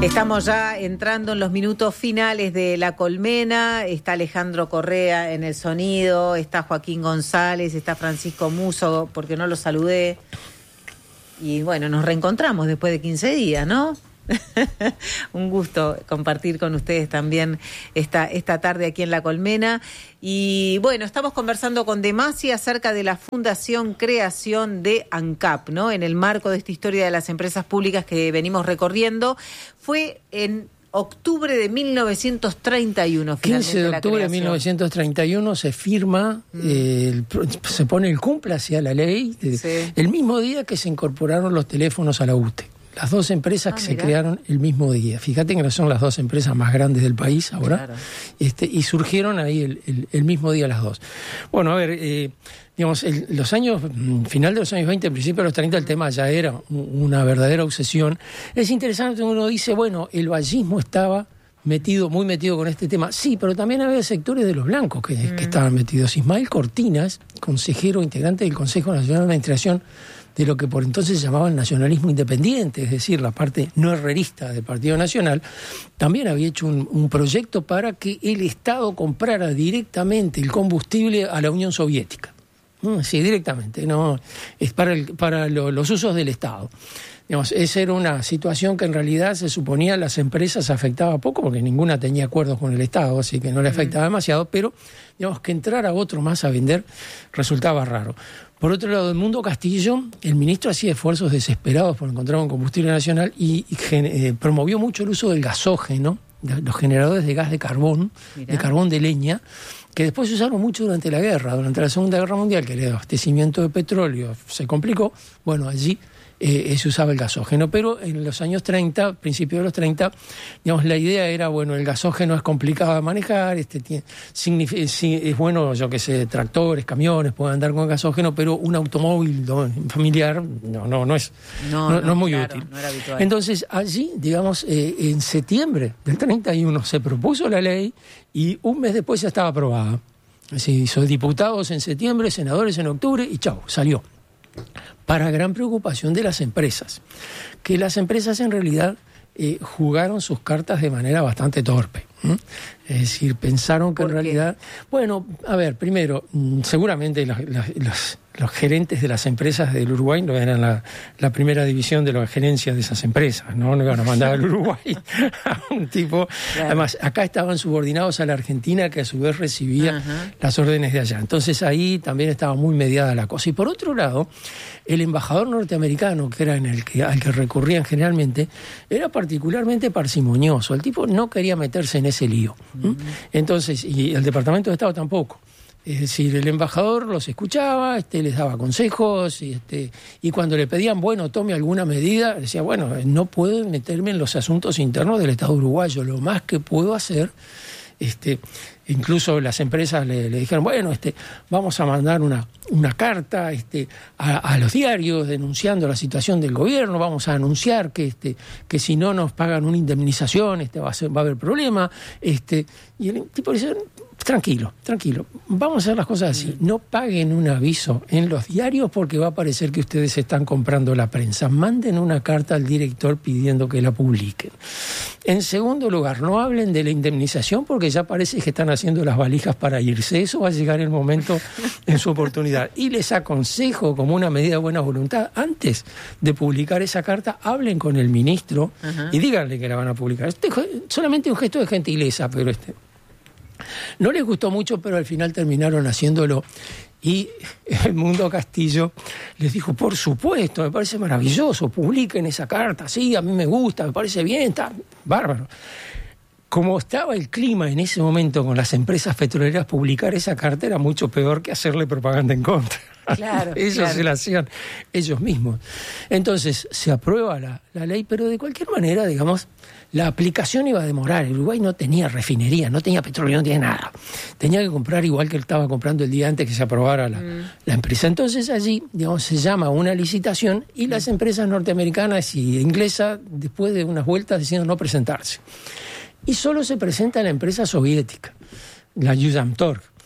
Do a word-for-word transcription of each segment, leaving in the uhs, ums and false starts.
Estamos ya entrando en los minutos finales de La Colmena. Está Alejandro Correa en el sonido, está Joaquín González, está Francisco Muso, porque no lo saludé. Y bueno, nos reencontramos después de quince días, ¿no? Un gusto compartir con ustedes también esta, esta tarde aquí en La Colmena. Y bueno, estamos conversando con Demasi acerca de la Fundación Creación de ANCAP, ¿no? En el marco de esta historia de las empresas públicas que venimos recorriendo. Fue en octubre de mil novecientos treinta y uno. quince de octubre de mil novecientos treinta y uno se firma, mm. eh, el, se pone el cumple hacia la ley, sí. El mismo día que se incorporaron los teléfonos a la U T E. Las dos empresas ah, que mirá. se crearon el mismo día. Fíjate que no son las dos empresas más grandes del país ahora. Claro. Este, y surgieron ahí el, el, el mismo día las dos. Bueno, a ver, eh, digamos, el, los años, final de los años veinte, principio de los treinta, el tema ya era una verdadera obsesión. Es interesante, uno dice, bueno, el vallismo estaba metido, muy metido con este tema. Sí, pero también había sectores de los blancos que, mm. que estaban metidos. Ismael Cortinas, consejero, integrante del Consejo Nacional de Administración de lo que por entonces se llamaba el nacionalismo independiente, es decir, la parte no herrerista del Partido Nacional, también había hecho un, un proyecto para que el Estado comprara directamente el combustible a la Unión Soviética. Sí, directamente, no es para, el, para lo, los usos del Estado. Digamos, esa era una situación que en realidad se suponía a las empresas afectaba poco, porque ninguna tenía acuerdos con el Estado, así que no le afectaba demasiado, pero digamos que entrara otro más a vender resultaba raro. Por otro lado, el Mundo Castillo, el ministro hacía esfuerzos desesperados por encontrar un combustible nacional y, y eh, promovió mucho el uso del gasógeno, de los generadores de gas de carbón, Mirá. de carbón de leña, que después se usaron mucho durante la guerra, durante la Segunda Guerra Mundial, que el abastecimiento de petróleo se complicó. Bueno, allí eh, se usaba el gasógeno, pero en los años treinta, principios de los treinta, digamos, la idea era, bueno, el gasógeno es complicado de manejar, este tiene, es bueno, yo que sé, tractores, camiones pueden andar con gasógeno, pero un automóvil familiar no, no, no es, no, no, no, no es muy claro, útil. No era habitual. Entonces, allí, digamos, eh, en septiembre del treinta y uno se propuso la ley y un mes después ya estaba aprobada. Se hizo diputados en septiembre, senadores en octubre y chau, salió. Para gran preocupación de las empresas, que las empresas en realidad eh, jugaron sus cartas de manera bastante torpe. ¿Mm? Es decir, pensaron que en realidad... Bueno, a ver, primero, seguramente los, los, los, los gerentes de las empresas del Uruguay no eran la, la primera división de la gerencia de esas empresas, ¿no? No iban a mandar al Uruguay a un tipo... Claro. Además, acá estaban subordinados a la Argentina, que a su vez recibía uh-huh. las órdenes de allá. Entonces ahí también estaba muy mediada la cosa. Y por otro lado, el embajador norteamericano, que era en el que, al que recurrían generalmente, era particularmente parsimonioso. El tipo no quería meterse en ese lío. ¿Mm? Entonces, y el Departamento de Estado tampoco. Es decir, el embajador los escuchaba, este, les daba consejos, y, este, y cuando le pedían, bueno, tome alguna medida, decía, bueno, no puedo meterme en los asuntos internos del Estado uruguayo, lo más que puedo hacer, este, incluso las empresas le, le dijeron, bueno, este, vamos a mandar una, una carta este, a, a los diarios denunciando la situación del gobierno, vamos a anunciar que, este, que si no nos pagan una indemnización este, va, a ser, va a haber problema. Este, y el tipo dice, tranquilo, tranquilo, vamos a hacer las cosas así, no paguen un aviso en los diarios porque va a parecer que ustedes están comprando la prensa, manden una carta al director pidiendo que la publiquen. En segundo lugar, no hablen de la indemnización porque ya parece que están haciendo las valijas para irse, eso va a llegar el momento en su oportunidad. Y les aconsejo, como una medida de buena voluntad, antes de publicar esa carta, hablen con el ministro uh-huh. y díganle que la van a publicar. Este, solamente un gesto de gentileza, pero este... No les gustó mucho, pero al final terminaron haciéndolo. Y el Mundo Castillo les dijo, por supuesto, me parece maravilloso, publiquen esa carta, sí, a mí me gusta, me parece bien, está bárbaro. Como estaba el clima en ese momento con las empresas petroleras, publicar esa carta era mucho peor que hacerle propaganda en contra. Claro, ellos claro. se la hacían ellos mismos. Entonces, se aprueba la, la ley, pero de cualquier manera, digamos, la aplicación iba a demorar. El Uruguay no tenía refinería, no tenía petróleo, no tenía nada. Tenía que comprar igual que él estaba comprando el día antes que se aprobara la, mm. la empresa. Entonces allí, digamos, se llama una licitación y las empresas norteamericanas y inglesas, después de unas vueltas, deciden no presentarse. Y solo se presenta la empresa soviética, la Yuzamtorg.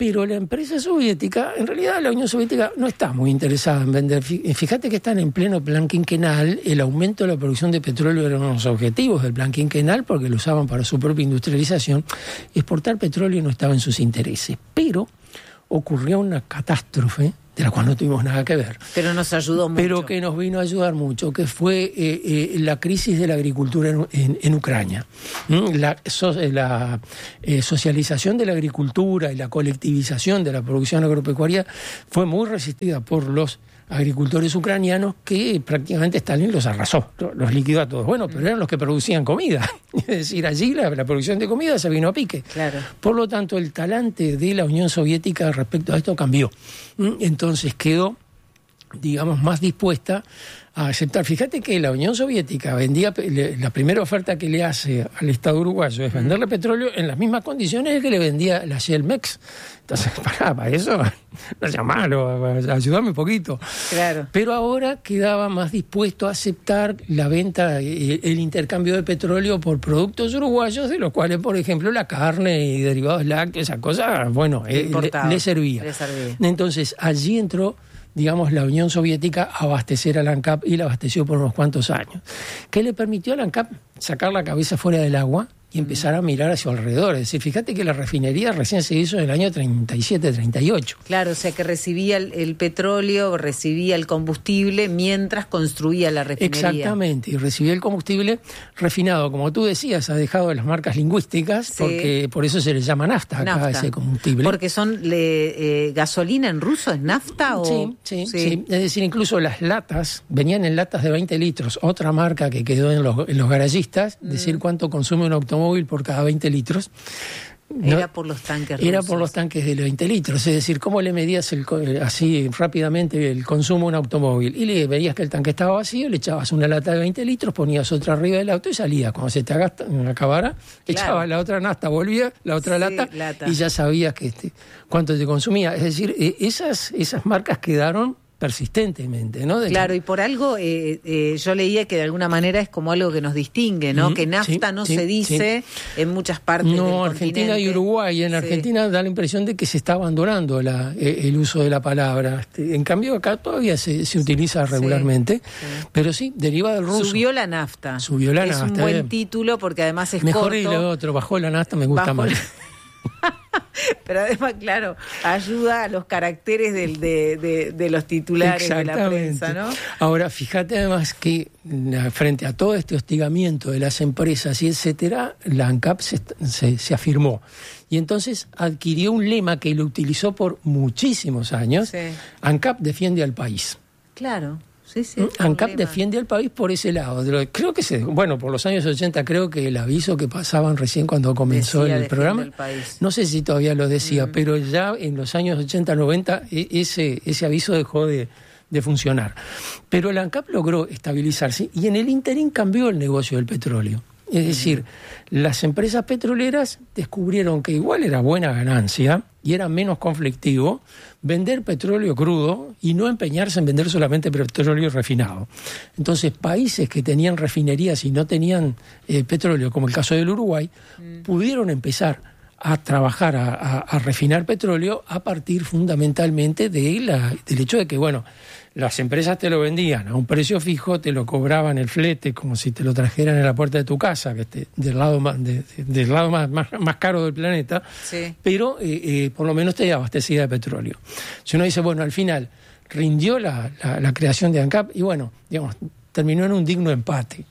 Pero la empresa soviética, en realidad la Unión Soviética no está muy interesada en vender. Fíjate que están en pleno plan quinquenal, el aumento de la producción de petróleo era uno de los objetivos del plan quinquenal porque lo usaban para su propia industrialización. Exportar petróleo no estaba en sus intereses, pero ocurrió una catástrofe de la cual no tuvimos nada que ver. Pero nos ayudó mucho. Pero que nos vino a ayudar mucho, que fue eh, eh, la crisis de la agricultura en, en, en Ucrania. ¿Mm? La, so, la eh, socialización de la agricultura y la colectivización de la producción agropecuaria fue muy resistida por los agricultores ucranianos que prácticamente Stalin los arrasó, los liquidó a todos. Bueno, pero eran los que producían comida. Es decir, allí la, la producción de comida se vino a pique. Claro. Por lo tanto, el talante de la Unión Soviética respecto a esto cambió. Entonces quedó, digamos, más dispuesta a aceptar. Fíjate que la Unión Soviética vendía, la primera oferta que le hace al Estado uruguayo es venderle petróleo en las mismas condiciones que le vendía la Shellmex. Entonces, para, para eso, no sea malo, ayúdame un poquito. Claro. Pero ahora quedaba más dispuesto a aceptar la venta, el intercambio de petróleo por productos uruguayos, de los cuales, por ejemplo, la carne y derivados lácteos, esa cosa, bueno, le, le, servía. le servía. Entonces, allí entró, digamos, la Unión Soviética a abastecer a la ANCAP y la abasteció por unos cuantos años. ¿Qué le permitió a la ANCAP sacar la cabeza fuera del agua y empezar a mirar hacia alrededor? Es decir, fíjate que la refinería recién se hizo en el año treinta y siete, treinta y ocho. Claro, o sea que recibía el, el petróleo, recibía el combustible mientras construía la refinería. Exactamente, y recibía el combustible refinado. Como tú decías, ha dejado las marcas lingüísticas, sí, porque por eso se le llama nafta acá nafta. a ese combustible. Porque son le, eh, gasolina en ruso, ¿es nafta? O... Sí, sí, sí, sí. Es decir, incluso las latas, venían en latas de veinte litros, otra marca que quedó en los, en los garallistas, mm. decir cuánto consume un automóvil por cada veinte litros. No, era por los tanques rusos. Era por los tanques de veinte litros. Es decir, ¿cómo le medías el, así rápidamente el consumo de un automóvil? Y le veías que el tanque estaba vacío, le echabas una lata de veinte litros, ponías otra arriba del auto y salía. Cuando se te agasta, acabara, claro, echabas la otra nafta, volvía la otra sí, lata, lata y ya sabías que este, cuánto te consumía. Es decir, eh, esas, esas marcas quedaron persistentemente, ¿no? De claro, que... y por algo eh, eh, yo leía que de alguna manera es como algo que nos distingue, ¿no? Mm, que nafta sí, no sí, se dice sí. en muchas partes no, del Argentina continente. Y Uruguay. En sí. Argentina da la impresión de que se está abandonando la, eh, el uso de la palabra. En cambio, acá todavía se, se utiliza regularmente, sí, sí. pero sí, deriva del ruso. Subió la nafta. Subió la es nafta. Es un buen bien. título porque además es mejor corto. Y lo otro, bajó la nafta, me gusta bajó más. La... Pero además, claro, ayuda a los caracteres del, de, de, de los titulares de la prensa, ¿no? Ahora, fíjate además que frente a todo este hostigamiento de las empresas y etcétera, la ANCAP se, se, se afirmó. Y entonces adquirió un lema que lo utilizó por muchísimos años. Sí. ANCAP defiende al país. Claro. Sí, sí, ANCAP defiende al país por ese lado. Creo que se, bueno, por los años ochenta creo que el aviso que pasaban recién cuando comenzó decía, el programa, el no sé si todavía lo decía, mm. pero ya en los años ochenta, noventa ese, ese aviso dejó de, de funcionar. Pero la ANCAP logró estabilizarse y en el ínterin cambió el negocio del petróleo. Es decir, las empresas petroleras descubrieron que igual era buena ganancia y era menos conflictivo vender petróleo crudo y no empeñarse en vender solamente petróleo refinado. Entonces, países que tenían refinerías y no tenían eh, petróleo, como el caso del Uruguay, mm. pudieron empezar a trabajar, a, a, a refinar petróleo a partir fundamentalmente de la, del hecho de que, bueno, las empresas te lo vendían a un precio fijo, te lo cobraban el flete como si te lo trajeran en la puerta de tu casa, que esté del lado más, de, de, del lado más, más, más caro del planeta, sí. pero eh, eh, por lo menos te abastecía de petróleo. Si uno dice, bueno, al final rindió la, la, la creación de ANCAP y bueno, digamos, terminó en un digno empate,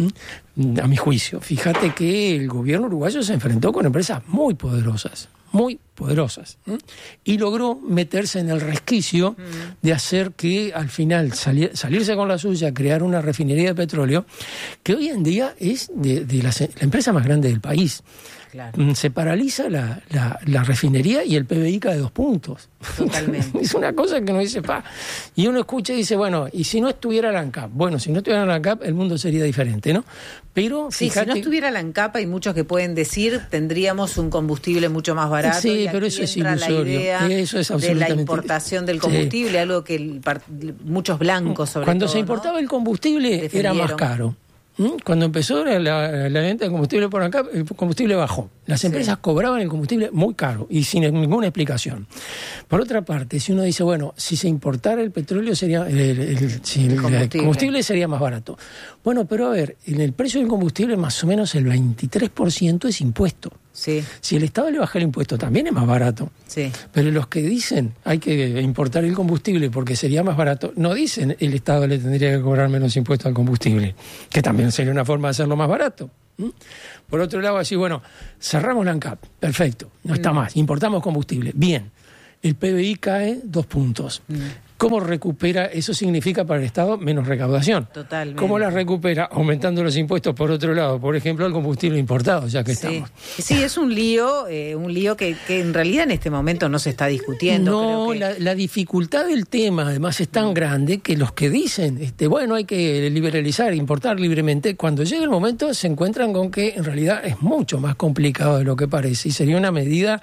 ¿m? a mi juicio. Fíjate que el gobierno uruguayo se enfrentó con empresas muy poderosas, muy poderosas, ¿eh? y logró meterse en el resquicio mm. de hacer que al final salir, salirse con la suya, crear una refinería de petróleo que hoy en día es de, de la, la empresa más grande del país. Claro. Se paraliza la, la, la refinería y el P B I cae de dos puntos. Totalmente. Es una cosa que uno dice, pa. Y uno escucha y dice, bueno, ¿y si no estuviera la ANCAP? Bueno, si no estuviera la ANCAP, el mundo sería diferente, ¿no? Pero sí, fíjate... si no estuviera la ANCAP, hay muchos que pueden decir, tendríamos un combustible mucho más barato. Sí, y pero eso es entra ilusorio. La idea eso es de la importación del combustible, sí. algo que el, muchos blancos sobre Cuando todo, se importaba ¿no? el combustible era más caro. Cuando empezó la, la venta de combustible por ANCAP, el combustible bajó. Las empresas sí. cobraban el combustible muy caro y sin ninguna explicación. Por otra parte, si uno dice, bueno, si se importara el petróleo, sería el, el, el, si el, combustible. el combustible sería más barato. Bueno, pero a ver, en el precio del combustible más o menos el veintitrés por ciento es impuesto. Sí. Si el Estado le baja el impuesto, también es más barato. Sí. Pero los que dicen hay que importar el combustible porque sería más barato, no dicen el Estado le tendría que cobrar menos impuestos al combustible, que también sería una forma de hacerlo más barato. ¿Mm? Por otro lado, así, bueno, cerramos la ANCAP, perfecto, no está mm. más, importamos combustible, bien. El P B I cae dos puntos. Mm. ¿Cómo recupera? Eso significa para el Estado menos recaudación. Totalmente. ¿Cómo la recupera? Aumentando los impuestos por otro lado, por ejemplo, al combustible importado, ya que sí. estamos. Sí, es un lío, eh, un lío que, que en realidad en este momento no se está discutiendo. No, creo que... la, la dificultad del tema además es tan grande que los que dicen, este, bueno, hay que liberalizar, importar libremente, cuando llega el momento se encuentran con que en realidad es mucho más complicado de lo que parece y sería una medida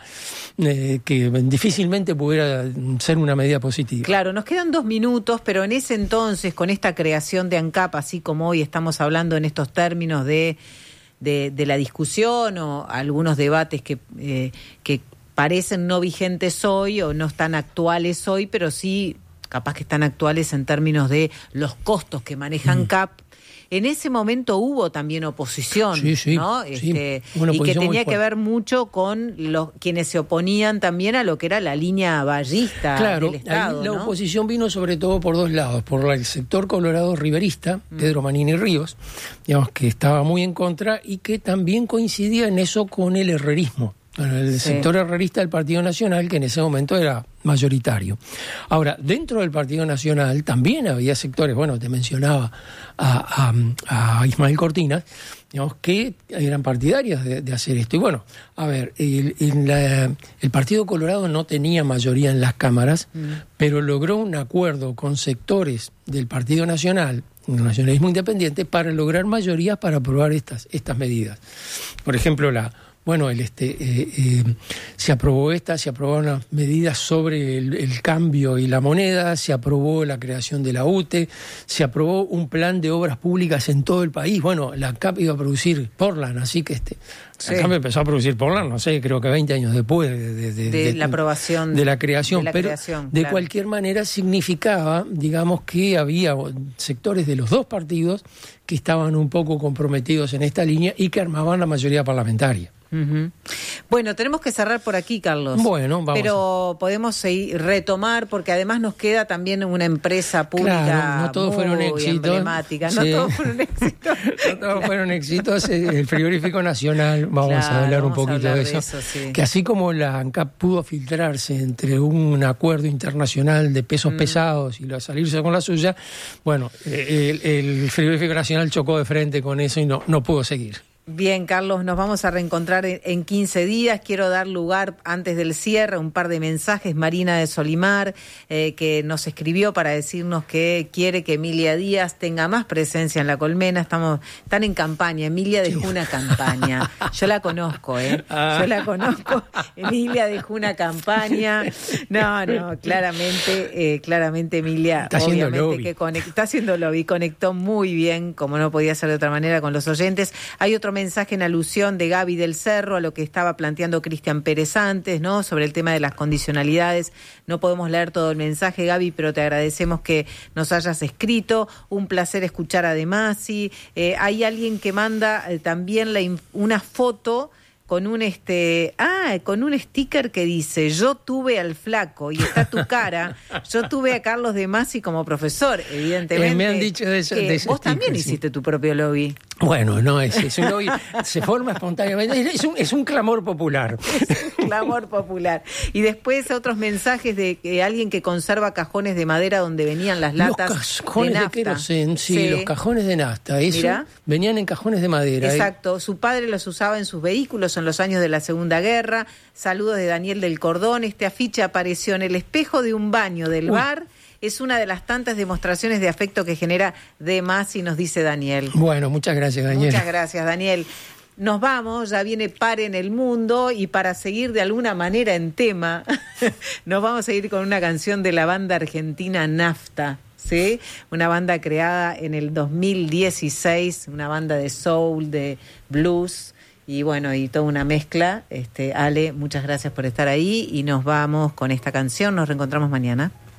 eh, que difícilmente pudiera ser una medida positiva. Claro, nos quedan dos minutos, pero en ese entonces, con esta creación de ANCAP, así como hoy estamos hablando en estos términos de, de, de la discusión o algunos debates que, eh, que parecen no vigentes hoy o no están actuales hoy, pero sí capaz que están actuales en términos de los costos que maneja ANCAP. Mm. En ese momento hubo también oposición, sí, sí, ¿no? Sí, este, y que tenía que ver mucho con los quienes se oponían también a lo que era la línea ballista claro, del Estado. Ahí la ¿no? oposición vino sobre todo por dos lados, por el sector colorado riverista, mm. Pedro Manini Ríos, digamos que estaba muy en contra y que también coincidía en eso con el herrerismo. El sí. sector herrerista del Partido Nacional, que en ese momento era mayoritario. Ahora, dentro del Partido Nacional también había sectores, bueno, te mencionaba a, a, a Ismael Cortinas, digamos, que eran partidarios de, de hacer esto. Y bueno, a ver, el, el, la, el Partido Colorado no tenía mayoría en las cámaras, mm. pero logró un acuerdo con sectores del Partido Nacional, el nacionalismo independiente, para lograr mayorías para aprobar estas, estas medidas. Por ejemplo, la Bueno, el este eh, eh, se aprobó esta, se aprobaron las medidas sobre el, el cambio y la moneda, se aprobó la creación de la U T E, se aprobó un plan de obras públicas en todo el país. Bueno, la ANCAP iba a producir Portland, así que este sí. la ANCAP empezó a producir Portland, no sé, creo que veinte años después de, de, de, de, de la aprobación de la creación, de la pero creación, de claro. cualquier manera significaba, digamos, que había sectores de los dos partidos que estaban un poco comprometidos en esta línea y que armaban la mayoría parlamentaria. Uh-huh. Bueno, tenemos que cerrar por aquí, Carlos. Bueno, vamos. Pero a... podemos seguir, retomar, porque además nos queda también una empresa pública claro, no todos muy fueron éxitos. emblemática. Sí. No todos fueron éxitos. no todos fueron éxitos. El Frigorífico Nacional, vamos claro, a hablar un poquito hablar de eso. De eso sí. Que así como la ANCAP pudo filtrarse entre un acuerdo internacional de pesos mm. pesados y salirse con la suya, bueno, el, el Frigorífico Nacional chocó de frente con eso y no, no pudo seguir. Bien, Carlos, nos vamos a reencontrar en quince días. Quiero dar lugar, antes del cierre, un par de mensajes. Marina de Solimar, eh, que nos escribió para decirnos que quiere que Emilia Díaz tenga más presencia en La Colmena. Estamos tan en campaña. Emilia dejó una campaña. Yo la conozco, ¿eh? Yo la conozco. Emilia dejó una campaña. No, no, claramente, eh, claramente Emilia, está obviamente lobby. que conect, está haciendo lobby. Conectó muy bien, como no podía ser de otra manera, con los oyentes. Hay otro mensaje en alusión de Gaby del Cerro a lo que estaba planteando Cristian Pérez antes, ¿no? Sobre el tema de las condicionalidades. No podemos leer todo el mensaje, Gaby, pero te agradecemos que nos hayas escrito. Un placer escuchar a De Masi. Eh, hay alguien que manda eh, también la inf- una foto con un este ah con un sticker que dice yo tuve al flaco y está tu cara. Yo tuve a Carlos De Masi como profesor, evidentemente. Eh, me han dicho de eso. Que de ese vos sticker, también sí. hiciste tu propio lobby. Bueno, no, es, es un lobby, se forma espontáneamente, es un, es un clamor popular. Es un clamor popular. Y después otros mensajes de que alguien que conserva cajones de madera donde venían las latas los cajones de de, nafta. de querosén, sí, sí, los cajones de nafta, eso Mirá. Venían en cajones de madera. Exacto, ¿eh? Su padre los usaba en sus vehículos en los años de la Segunda Guerra. Saludos de Daniel del Cordón. Este afiche apareció en el espejo de un baño del Uy. bar. Es una de las tantas demostraciones de afecto que genera De Masi, nos dice Daniel. Bueno, muchas gracias, Daniel. Muchas gracias, Daniel. Nos vamos, ya viene Pare en el Mundo, y para seguir de alguna manera en tema, nos vamos a ir con una canción de la banda argentina Nafta, ¿sí? Una banda creada en el dos mil dieciséis, una banda de soul, de blues, y bueno, y toda una mezcla. Este, Ale, muchas gracias por estar ahí y nos vamos con esta canción. Nos reencontramos mañana.